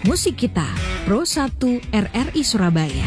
Musik Kita, Pro 1 RRI Surabaya.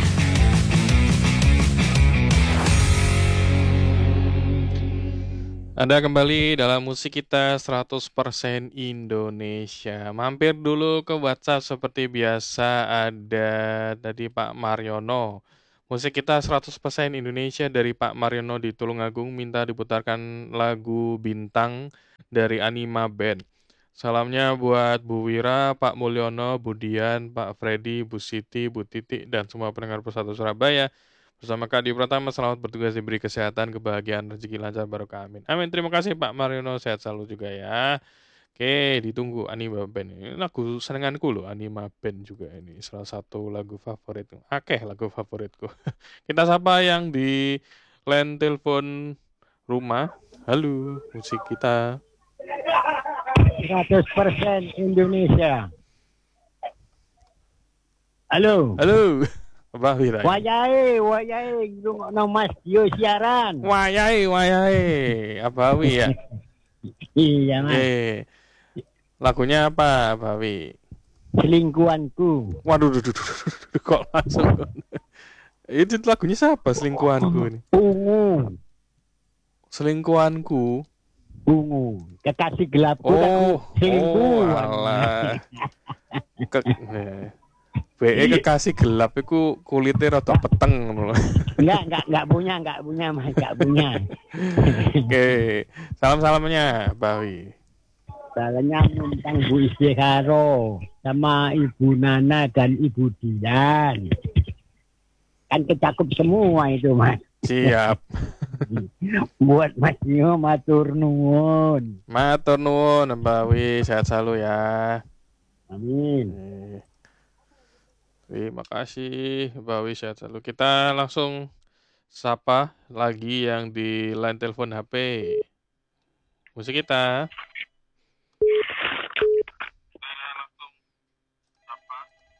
Anda kembali dalam Musik Kita 100% Indonesia. Mampir dulu ke WhatsApp seperti biasa, ada tadi Pak Mariono. Musik Kita 100% Indonesia dari Pak Mariono di Tulungagung minta diputarkan lagu Bintang dari Anima Band. Salamnya buat Bu Wira, Pak Mulyono, Bu Dian, Pak Freddy, Bu Siti, Bu Titik, dan semua pendengar Persatu Surabaya. Bersama Kak Di Pratama, selamat bertugas, diberi kesehatan, kebahagiaan, rezeki lancar, barokah, amin. Amin, terima kasih Pak Mariono, sehat selalu juga ya. Oke, ditunggu Anima Band. Ini lagu senenganku loh, Anima Band juga ini. Salah satu lagu favorit. Lagu favoritku. Kita sapa yang di line telepon rumah. Halo, musik kita. 100% Indonesia. Halo. Halo. Apa Wira? Wayahe, no Mas Dio siaran. Wayahe. Apa Wi ya? Iya, Mas. Lagunya apa, Bawi? Selingkuhanku. Waduh, kok langsung. Itu lagunya siapa, Selingkuhanku ini? Ungu. Selingkuhanku. Ungu. Kekasih gelapku kan selingkuhan. Alah. Kekasih gelap itu kulitnya rada peteng. Enggak punya, Mas, enggak punya. Oke, salamnya, Bawi. Salamnya tentang Bu Istiharo sama Ibu Nana dan Ibu Dian. Kan kecakup semua itu, Mas. Siap. Buat Mas Nio matur nuwun. Matur nuwun, Bawi, sehat selalu ya. Amin. Terima kasih, Bawi, sehat selalu. Kita langsung sapa lagi yang di line telepon HP. Musik Kita.